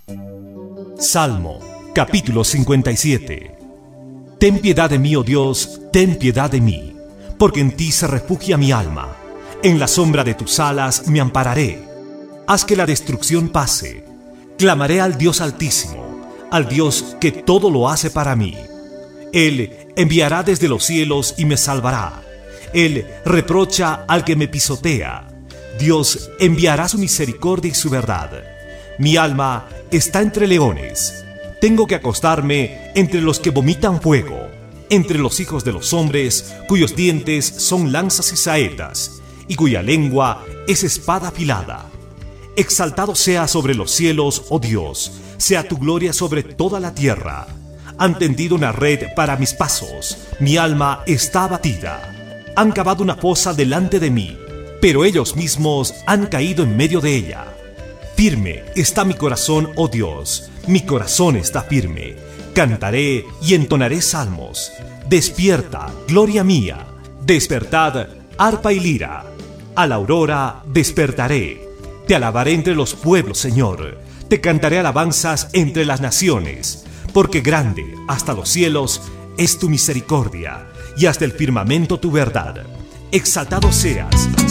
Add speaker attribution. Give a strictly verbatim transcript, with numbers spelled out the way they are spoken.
Speaker 1: Salmo, capítulo cincuenta y siete. Ten piedad de mí, oh Dios, ten piedad de mí, porque en ti se refugia mi alma. En la sombra de tus alas me ampararé. Haz que la destrucción pase. Clamaré al Dios Altísimo, al Dios que todo lo hace para mí. Él enviará desde los cielos y me salvará. Él reprocha al que me pisotea. Dios enviará su misericordia y su verdad. Mi alma está entre leones. Tengo que acostarme entre los que vomitan fuego, entre los hijos de los hombres, cuyos dientes son lanzas y saetas, y cuya lengua es espada afilada. Exaltado sea sobre los cielos, oh Dios, sea tu gloria sobre toda la tierra. Han tendido una red para mis pasos, mi alma está abatida. Han cavado una fosa delante de mí, pero ellos mismos han caído en medio de ella. Firme está mi corazón, oh Dios, mi corazón está firme. Cantaré y entonaré salmos. Despierta, gloria mía, despertad, arpa y lira. A la aurora despertaré. Te alabaré entre los pueblos, Señor. Te cantaré alabanzas entre las naciones, porque grande hasta los cielos es tu misericordia, y hasta el firmamento tu verdad. Exaltado seas